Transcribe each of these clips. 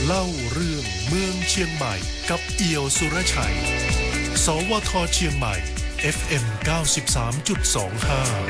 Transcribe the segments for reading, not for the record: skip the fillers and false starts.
เล่าเรื่องเมืองเชียงใหม่กับเอี่ยวสุรชัยสวทเชียงใหม่ FM 93.25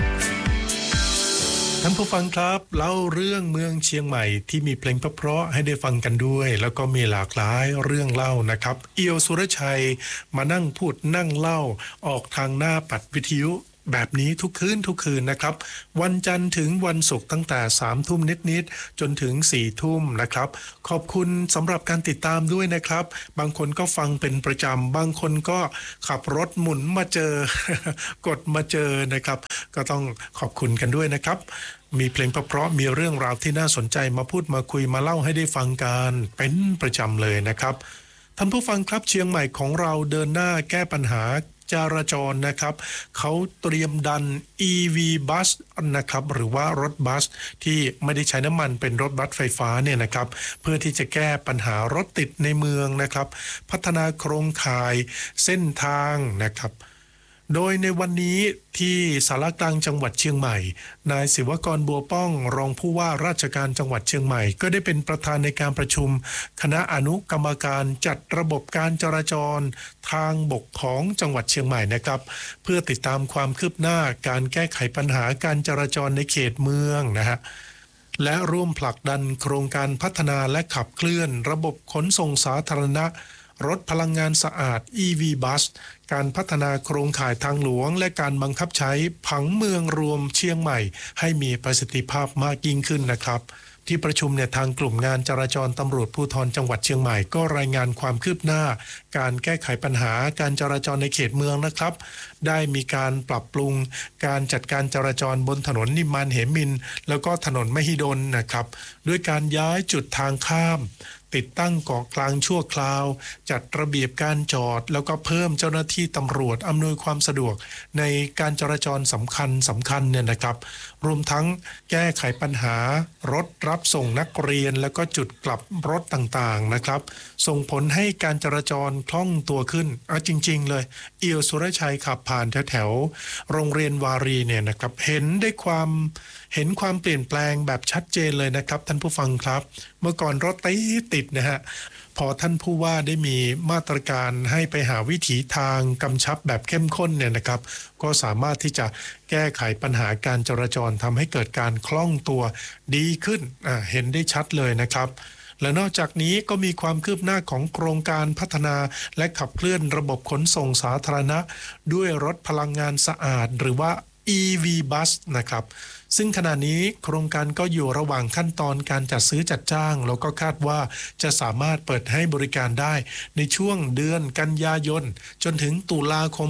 ท่านผู้ฟังครับเล่าเรื่องเมืองเชียงใหม่ที่มีเพลงเพราะๆให้ได้ฟังกันด้วยแล้วก็มีหลากหลายเรื่องเล่านะครับเอี่ยวสุรชัยมานั่งพูดนั่งเล่าออกทางหน้าปัดวิทยุแบบนี้ทุกคืนนะครับวันจันทร์ถึงวันศุกร์ตั้งแต่3 ทุ่มนิดๆจนถึง4 ทุ่มนะครับขอบคุณสำหรับการติดตามด้วยนะครับบางคนก็ฟังเป็นประจำบางคนก็ขับรถหมุนมาเจอ กดมาเจอนะครับก็ต้องขอบคุณกันด้วยนะครับมีเพลงเพราะๆมีเรื่องราวที่น่าสนใจมาพูดมาคุยมาเล่าให้ได้ฟังกันเป็นประจำเลยนะครับท่านผู้ฟังครับเชียงใหม่ของเราเดินหน้าแก้ปัญหาจราจรนะครับเขาเตรียมดัน EV บัสนะครับหรือว่ารถบัสที่ไม่ได้ใช้น้ำมันเป็นรถบัสไฟฟ้าเนี่ยนะครับเพื่อที่จะแก้ปัญหารถติดในเมืองนะครับพัฒนาโครงข่ายเส้นทางนะครับโดยในวันนี้ที่ศาลากลางจังหวัดเชียงใหม่นายศิวกรบัวป้องรองผู้ว่าราชการจังหวัดเชียงใหม่ก็ได้เป็นประธานในการประชุมคณะอนุกรรมการจัดระบบการจราจรทางบกของจังหวัดเชียงใหม่นะครับเพื่อติดตามความคืบหน้าการแก้ไขปัญหาการจราจรในเขตเมืองนะฮะและร่วมผลักดันโครงการพัฒนาและขับเคลื่อนระบบขนส่งสาธารณะรถพลังงานสะอาด EV Bus การพัฒนาโครงข่ายทางหลวงและการบังคับใช้ผังเมืองรวมเชียงใหม่ให้มีประสิทธิภาพมากยิ่งขึ้นนะครับที่ประชุมเนี่ยทางกลุ่มงานจราจรตำรวจภูธรจังหวัดเชียงใหม่ก็รายงานความคืบหน้าการแก้ไขปัญหาการจราจรในเขตเมืองนะครับได้มีการปรับปรุงการจัดการจราจรบนถนนนิมมานเหมินแล้วก็ถนนมหิดลนะครับด้วยการย้ายจุดทางข้ามติดตั้งเกาะกลางชั่วคราวจัดระเบียบการจอดแล้วก็เพิ่มเจ้าหน้าที่ตำรวจอำนวยความสะดวกในการจราจรสำคัญเนี่ยนะครับรวมทั้งแก้ไขปัญหารถรับส่งนักเรียนแล้วก็จุดกลับรถต่างๆนะครับส่งผลให้การจราจรคล่องตัวขึ้นจริงๆเลยเอี่ยวสุรชัยขับผ่านแถวๆโรงเรียนวารีเนี่ยนะครับเห็นความเปลี่ยนแปลงแบบชัดเจนเลยนะครับท่านผู้ฟังครับเมื่อก่อนรถติดนะฮะพอท่านผู้ว่าได้มีมาตรการให้ไปหาวิถีทางกำชับแบบเข้มข้นเนี่ยนะครับก็สามารถที่จะแก้ไขปัญหาการจราจรทำให้เกิดการคล่องตัวดีขึ้นเห็นได้ชัดเลยนะครับและนอกจากนี้ก็มีความคืบหน้าของโครงการพัฒนาและขับเคลื่อนระบบขนส่งสาธารณะด้วยรถพลังงานสะอาดหรือว่า EV Bus นะครับซึ่งขณะนี้โครงการก็อยู่ระหว่างขั้นตอนการจัดซื้อจัดจ้างแล้วก็คาดว่าจะสามารถเปิดให้บริการได้ในช่วงเดือนกันยายนจนถึงตุลาคม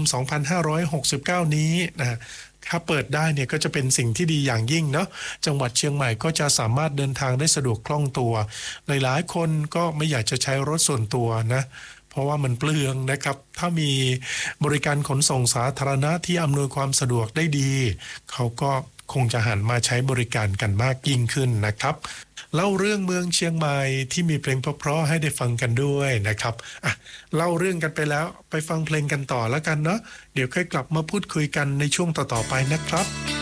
2569 นี้นะถ้าเปิดได้เนี่ยก็จะเป็นสิ่งที่ดีอย่างยิ่งเนาะจังหวัดเชียงใหม่ก็จะสามารถเดินทางได้สะดวกคล่องตัวหลายๆคนก็ไม่อยากจะใช้รถส่วนตัวนะเพราะว่ามันเปลืองนะครับถ้ามีบริการขนส่งสาธารณะที่อำนวยความสะดวกได้ดีเขาก็คงจะหันมาใช้บริการกันมากยิ่งขึ้นนะครับเล่าเรื่องเมืองเชียงใหม่ที่มีเพลงเพราะๆให้ได้ฟังกันด้วยนะครับเล่าเรื่องกันไปแล้วไปฟังเพลงกันต่อแล้วกันเนาะเดี๋ยวค่อยกลับมาพูดคุยกันในช่วงต่อๆไปนะครับ